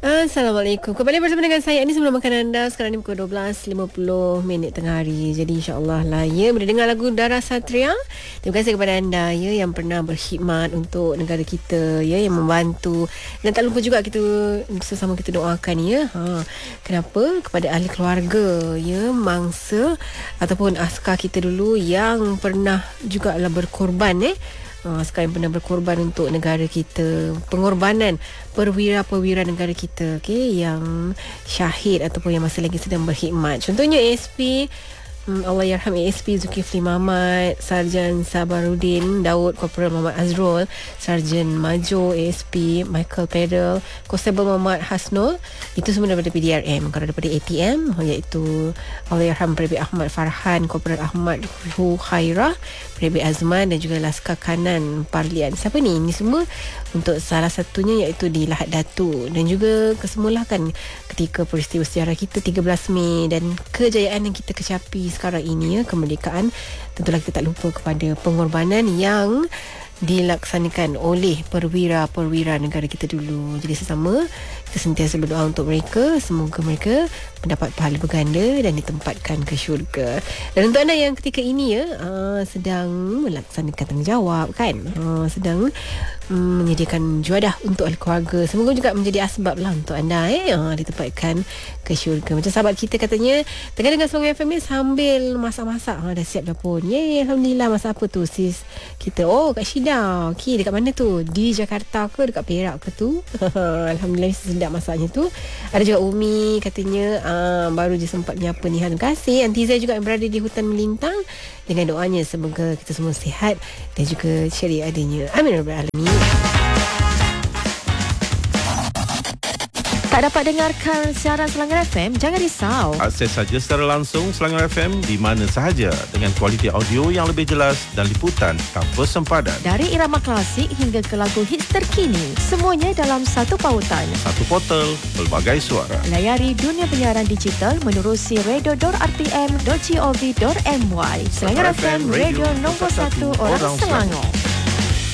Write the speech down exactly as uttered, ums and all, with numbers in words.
Assalamualaikum. Kembali bersama dengan saya Ani sebelum makan anda. Sekarang ni pukul dua belas lima puluh minit tengah hari. Jadi insya-Allah lah ya, boleh dengar lagu Dara Satria. Terima kasih kepada anda ya yang pernah berkhidmat untuk negara kita ya, yang membantu. Dan tak lupa juga kita sesama kita doakan ya. Ha, kenapa? Kepada ahli keluarga ya, mangsa ataupun askar kita dulu yang pernah juga lah berkorban eh. Uh, sekarang pernah berkorban untuk negara kita, pengorbanan perwira-perwira negara kita, okey, yang syahid ataupun yang masih lagi sedang berkhidmat. Contohnya A S P Hmm, Allahyarham A S P Zulkifli Mamat, Sarjan Sabarudin Daud, Korporal Muhammad Azrul, Sarjan Major A S P Michael Pedal, Constable Muhammad Hasnul. Itu semua daripada P D R M. Kalau daripada A T M, iaitu Allahyarham Peribik Ahmad Farhan, Korporal Ahmad Hu Khairah, Peribik Azman dan juga Laskar Kanan Parlian. Siapa ni? Ini semua untuk salah satunya iaitu di Lahad Datu. Dan juga kesemulah kan ketika peristiwa sejarah kita tiga belas Mei dan kejayaan yang kita kecapi sekarang ini ya, kemerdekaan. Tentulah kita tak lupa kepada pengorbanan yang dilaksanakan oleh perwira-perwira negara kita dulu. Jadi sesama kita sentiasa berdoa untuk mereka, semoga mereka mendapat pahala berganda dan ditempatkan ke syurga. Dan untuk anda yang ketika ini ya uh, sedang melaksanakan tanggungjawab kan, uh, sedang um, menyediakan juadah untuk ahli keluarga, semoga juga menjadi asbab lah untuk anda eh uh, ditempatkan ke syurga. Macam sahabat kita katanya tengah dengar Semanggi F M ni sambil masak-masak. Ha, dah siap dapur. Yeay, alhamdulillah. Masak apa tu sis kita? Oh, kat Syida. Okey, dekat mana tu? Di Jakarta ke dekat Perak ke tu? Alhamdulillah sedap masaknya tu. Ada juga Umi katanya uh, baru je sempat menyapa ni. Terima kasih. Aunty Zai juga yang berada di hutan melintang, dengan doanya semoga kita semua sihat dan juga ceria adanya. Amin ya rabbal alamin. Tak dapat dengarkan siaran Selangor F M? Jangan risau. Akses saja secara langsung Selangor F M di mana sahaja dengan kualiti audio yang lebih jelas dan liputan tanpa sempadan. Dari irama klasik hingga ke lagu hits terkini, semuanya dalam satu pautan. Satu portal, pelbagai suara. Layari dunia penyiaran digital menerusi radio dot r t m dot gov dot m y. Selangor F M, radio nombor satu orang Selangor.